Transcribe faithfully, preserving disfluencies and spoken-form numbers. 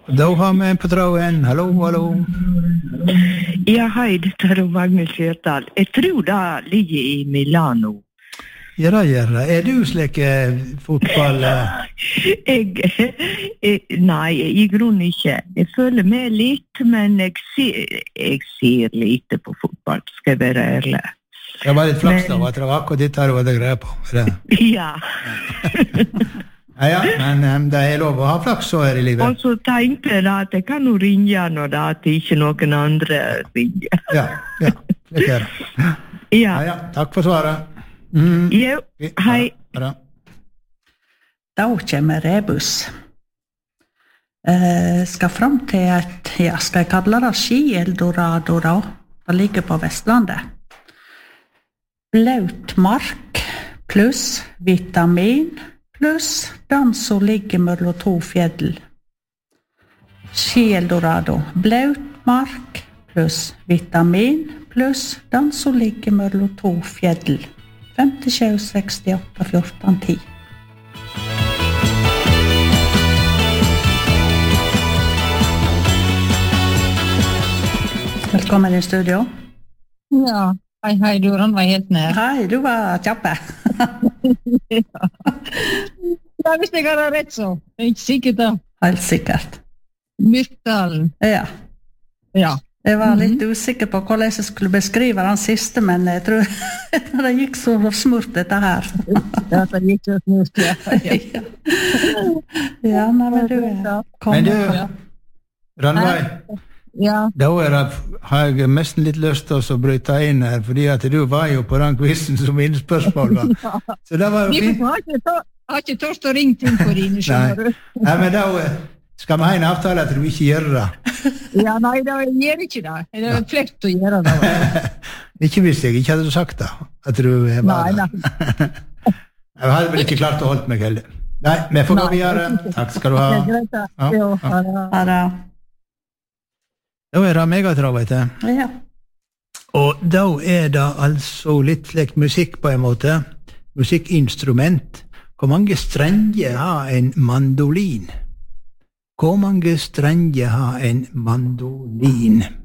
Da har vi en på tråden. Hallo, hallo. Ja, hei, dette er Magnus Skjørtal. Jeg tror det ligger i Milano. Ja, det gjør det. Er du slik fotball? Jeg, jeg, nei, i grunnen ikke. Jeg føler med litt, men jeg ser, jeg ser lite på fotball, skal jeg være ærlig. Det var litt flaks da, at det var akkurat ditt her du hadde greie på. Ja. Ja, ja, men um, det er lov å ha flaks så her i livet. Og så tenkte jeg at jeg kan jo ringe når det er ikke noen andre ringer. Ja, ja, det er det. Ja. Ja, ja, takk for svaret. Mm. Jo, hei. Bra. Da kommer rebus. Eh, skal fram til et, ja, skal jeg kalle det Ski-Eldorado da? Det ligger på Vestlandet. Blaut mark pluss vitamin pluss den som ligger mellom to fjell. Ski-Eldorado. Blaut mark pluss vitamin pluss den som ligger mellom to fjell. femtisju sekstiåtte fjorten ti. Velkommen i studio. Ja, hei, hei, du Rønn var helt ned. Hei, du var kjappe. Ja. Ja, hvis jeg har det rett så. Jeg er ikke sikkert da. Helt sikkert. Myrkdalen. Ja. Ja. Jeg var litt mm-hmm. usikker på hvordan jeg skulle beskrive den siste, men jeg tror det gikk så smurt dette her. Ja, det gikk så smurt, ja. Ja, ja nei, men du er Men du, Rannveig, ja. da er det, har jeg nesten litt lyst til å bryte inn her, fordi at du var jo på den quizen som innspørsmål var. Ja. Så det var jo fint. Jeg har ikke tørst å ringe til for dine, skjønner du. Nei, men da skal vi ha en avtale at du ikke gjør det. Ja, nei, da gjør jeg ikke det. Det er flekt å gjøre det. Ikke hvis jeg ikke hadde sagt det, at du var nei, det. Nei, Jeg hadde vel ikke klart å holde meg heller. Nei, vi får gå videre. Takk skal du ha. Ja, ja. Ha det. Da er det megatravet til. Ja. Og da er det altså litt slik musikk på en måte. Musikkinstrument. Hvor mange strenger har en mandolin? Hvor mange strenger har en mandolin?